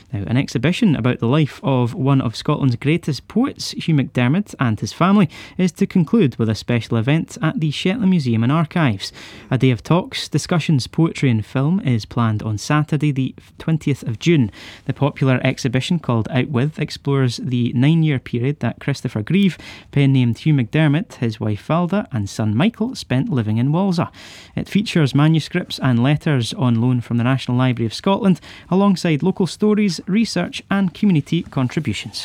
Now, an exhibition about the life of one of Scotland's greatest poets, Hugh MacDiarmid, and his family is to conclude with a special event at the Shetland Museum and Archives. A day of talks, discussions, poetry and film is planned on Saturday the 20th of June. The popular exhibition called Out With explores the 9-year period that Christopher Grieve, pen-named Hugh MacDiarmid, his wife Valda and son Michael spent living in Walsall. It features manuscripts and letters on loan from the National Library of Scotland, alongside local stories, research and community contributions.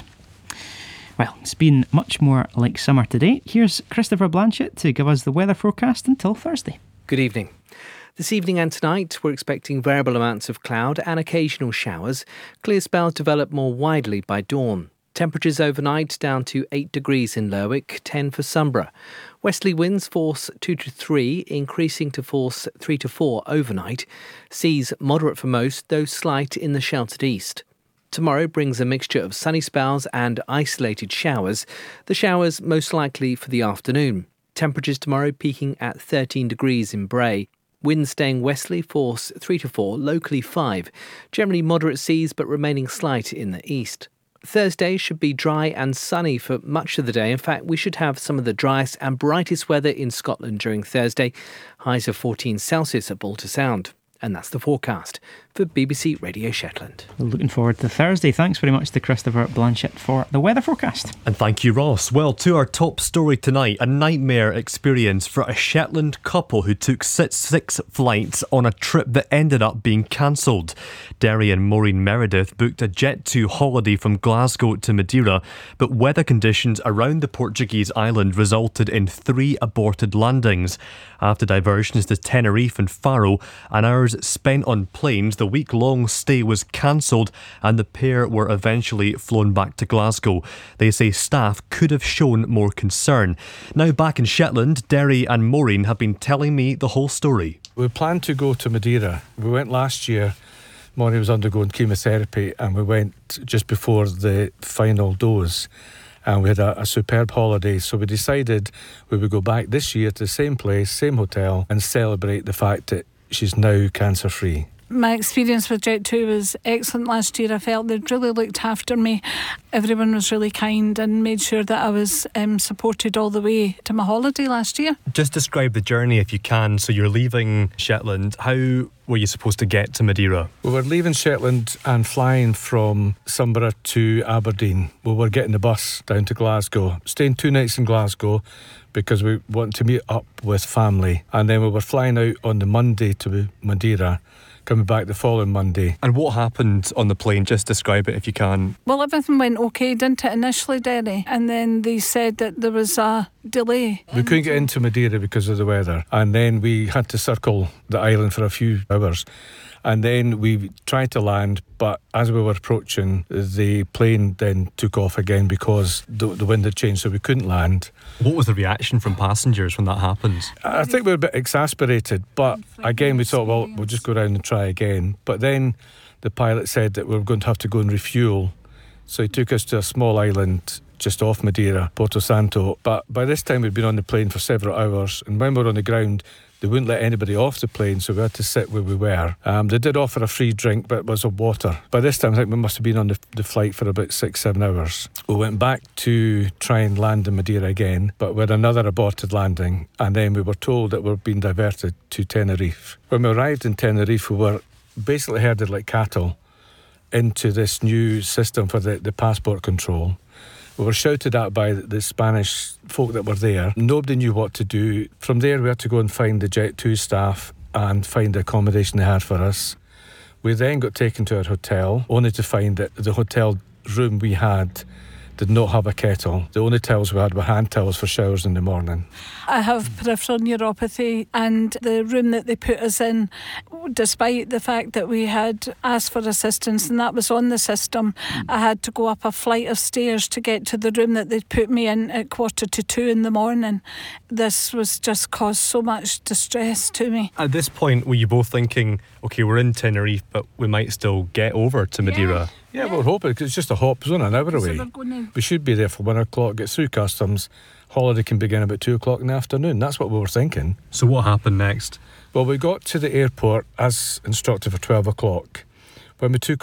Well, it's been much more like summer today. Here's Christopher Blanchett to give us the weather forecast until Thursday. Good evening. This evening and tonight, we're expecting variable amounts of cloud and occasional showers. Clear spells develop more widely by dawn. Temperatures overnight down to 8 degrees in Lerwick, 10 for Sunborough. Westerly winds force 2 to 3, increasing to force 3 to 4 overnight. Seas moderate for most, though slight in the sheltered east. Tomorrow brings a mixture of sunny spells and isolated showers. The showers most likely for the afternoon. Temperatures tomorrow peaking at 13 degrees in Bray. Winds staying westerly, force 3 to 4, locally 5. Generally moderate seas but remaining slight in the east. Thursday should be dry and sunny for much of the day. In fact, we should have some of the driest and brightest weather in Scotland during Thursday. Highs of 14 Celsius at Balter Sound. And that's the forecast for BBC Radio Shetland. Looking forward to Thursday. Thanks very much to Christopher Blanchett for the weather forecast. And thank you, Ross. Well, to our top story tonight, a nightmare experience for a Shetland couple who took six flights on a trip that ended up being cancelled. Derry and Maureen Meredith booked a Jet2 holiday from Glasgow to Madeira, but weather conditions around the Portuguese island resulted in 3 aborted landings. After diversions to Tenerife and Faro and hours spent on planes, the week-long stay was cancelled and the pair were eventually flown back to Glasgow. They say staff could have shown more concern. Now back in Shetland, Derry and Maureen have been telling me the whole story. We planned to go to Madeira. We went last year. Maureen was undergoing chemotherapy and we went just before the final dose. And we had a superb holiday, so we decided we would go back this year to the same place, same hotel, and celebrate the fact that she's now cancer-free. My experience with Jet2 was excellent last year. I felt they'd really looked after me. Everyone was really kind and made sure that I was supported all the way to my holiday last year. Just describe the journey if you can. So you're leaving Shetland. How were you supposed to get to Madeira? We were leaving Shetland and flying from Sunborough to Aberdeen. We were getting the bus down to Glasgow, staying 2 nights in Glasgow because we wanted to meet up with family. And then we were flying out on the Monday to Madeira, coming back the following Monday. And what happened on the plane? Just describe it if you can. Well, everything went okay, didn't it, initially, Derry? And then they said that there was a delay. We couldn't get into Madeira because of the weather. And then we had to circle the island for a few hours. And then we tried to land, but as we were approaching, the plane then took off again because the wind had changed, so we couldn't land. What was the reaction from passengers when that happens? I think we were a bit exasperated, but again we thought, well, we'll just go around and try again. But then the pilot said that we were going to have to go and refuel, so he took us to a small island just off Madeira, Porto Santo. But by this time we'd been on the plane for several hours, and when we were on the ground, they wouldn't let anybody off the plane, so we had to sit where we were. They did offer a free drink, but it was of water. By this time, I think we must have been on the flight for about 6-7 hours. We went back to try and land in Madeira again, but we had another aborted landing, and then we were told that we were being diverted to Tenerife. When we arrived in Tenerife, we were basically herded like cattle into this new system for the passport control. We were shouted at by the Spanish folk that were there. Nobody knew what to do. From there, we had to go and find the Jet2 staff and find the accommodation they had for us. We then got taken to our hotel, only to find that the hotel room we had did not have a kettle. The only towels we had were hand towels for showers in the morning. I have peripheral neuropathy, and the room that they put us in, despite the fact that we had asked for assistance and that was on the system, I had to go up a flight of stairs to get to the room that they'd put me in at 1:45 in the morning. This was just caused so much distress to me. At this point, were you both thinking, OK, we're in Tenerife, but we might still get over to Madeira? Yeah, we were hoping, because it's just a hop, it's only an hour away. We should be there for 1 o'clock, get through customs. Holiday can begin about 2 o'clock in the afternoon. That's what we were thinking. So what happened next? Well, we got to the airport as instructed for 12 o'clock. When we took